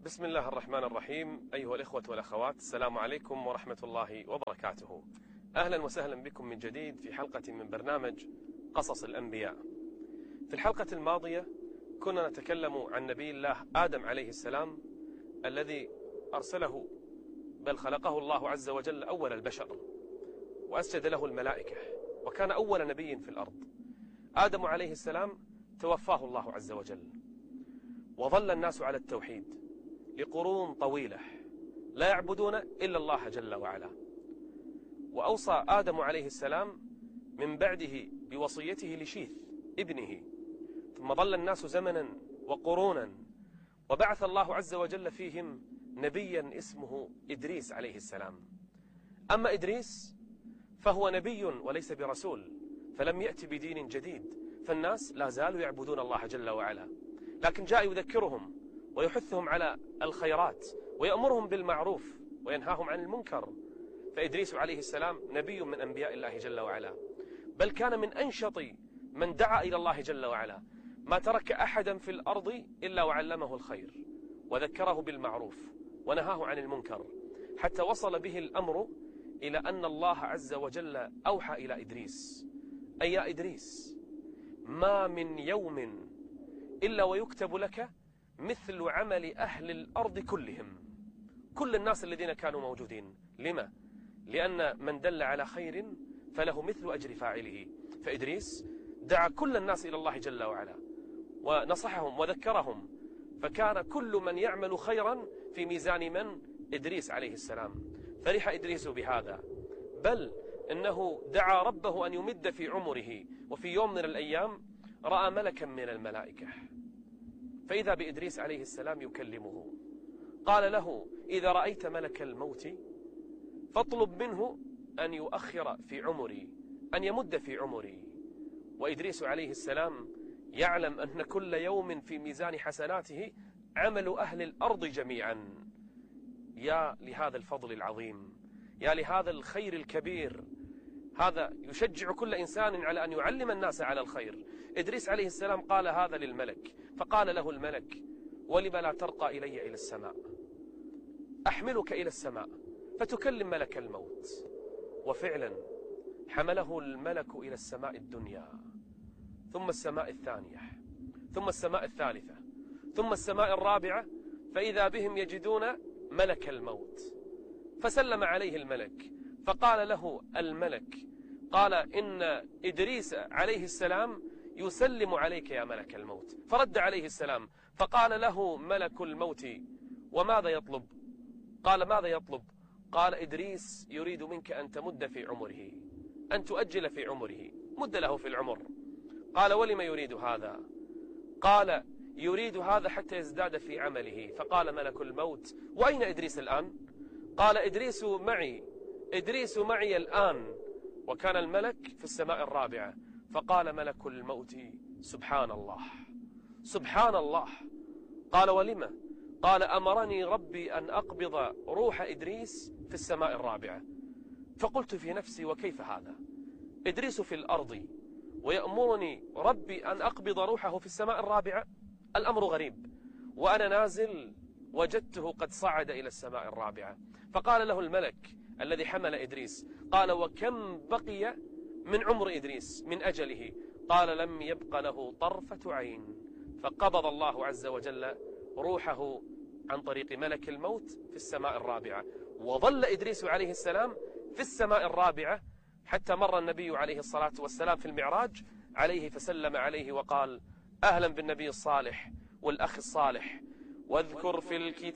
بسم الله الرحمن الرحيم. أيها الإخوة والأخوات، السلام عليكم ورحمة الله وبركاته. أهلا وسهلا بكم من جديد في حلقة من برنامج قصص الأنبياء. في الحلقة الماضية كنا نتكلم عن نبي الله آدم عليه السلام الذي أرسله بل خلقه الله عز وجل أول البشر وأسجد له الملائكة وكان أول نبي في الأرض. آدم عليه السلام توفاه الله عز وجل وظل الناس على التوحيد لقرون طويلة لا يعبدون إلا الله جل وعلا. وأوصى آدم عليه السلام من بعده بوصيته لشيث ابنه، ثم ظل الناس زمنا وقرونا وبعث الله عز وجل فيهم نبيا اسمه إدريس عليه السلام. أما إدريس فهو نبي وليس برسول، فلم يأتي بدين جديد، فالناس لا زالوا يعبدون الله جل وعلا، لكن جاء يذكرهم ويحثهم على الخيرات ويأمرهم بالمعروف وينهاهم عن المنكر. فإدريس عليه السلام نبي من أنبياء الله جل وعلا، بل كان من أنشط من دعا إلى الله جل وعلا، ما ترك أحدا في الأرض إلا وعلمه الخير وذكره بالمعروف ونهاه عن المنكر، حتى وصل به الأمر إلى أن الله عز وجل أوحى إلى إدريس: أي يا إدريس، ما من يوم إلا ويكتب لك مثل عمل أهل الأرض كلهم، كل الناس الذين كانوا موجودين. لما؟ لأن من دل على خير فله مثل أجر فاعله. فإدريس دعا كل الناس إلى الله جل وعلا ونصحهم وذكرهم، فكان كل من يعمل خيرا في ميزان من؟ إدريس عليه السلام. فرح إدريس بهذا، بل إنه دعا ربه أن يمد في عمره، وفي يوم من الأيام رأى ملكا من الملائكة، فإذا بإدريس عليه السلام يكلمه، قال له: إذا رأيت ملك الموت فاطلب منه أن يؤخر في عمري، أن يمد في عمري. وإدريس عليه السلام يعلم أن كل يوم في ميزان حسناته عمل أهل الأرض جميعا. يا لهذا الفضل العظيم، يا لهذا الخير الكبير، هذا يشجع كل إنسان على أن يعلم الناس على الخير. إدريس عليه السلام قال هذا للملك، فقال له الملك: ولم لا ترقى إلي إلى السماء؟ أحملك إلى السماء فتكلم ملك الموت. وفعلا حمله الملك إلى السماء الدنيا، ثم السماء الثانية، ثم السماء الثالثة، ثم السماء الرابعة، فإذا بهم يجدون ملك الموت. فسلم عليه الملك، فقال له الملك: قال إن إدريس عليه السلام يسلم عليك يا ملك الموت. فرد عليه السلام، فقال له ملك الموت: وماذا يطلب؟ قال: ماذا يطلب؟ قال: إدريس يريد منك أن تمد في عمره، أن تؤجل في عمره، مد له في العمر. قال: ولم يريد هذا؟ قال: يريد هذا حتى يزداد في عمله. فقال ملك الموت: وأين إدريس الآن؟ قال: إدريس معي، إدريس معي الآن. وكان الملك في السماء الرابعة. فقال ملك الموت: سبحان الله، سبحان الله. قال: ولما؟ قال: أمرني ربي أن أقبض روح إدريس في السماء الرابعة. فقلت في نفسي: وكيف هذا؟ إدريس في الأرض ويأمرني ربي أن أقبض روحه في السماء الرابعة؟ الأمر غريب. وأنا نازل وجدته قد صعد إلى السماء الرابعة. فقال له الملك الذي حمل إدريس، قال: وكم بقي من عمر إدريس من أجله؟ قال: لم يبق له طرفة عين. فقبض الله عز وجل روحه عن طريق ملك الموت في السماء الرابعة. وظل إدريس عليه السلام في السماء الرابعة حتى مر النبي عليه الصلاة والسلام في المعراج عليه، فسلم عليه وقال: أهلا بالنبي الصالح والأخ الصالح، واذكر في الكتاب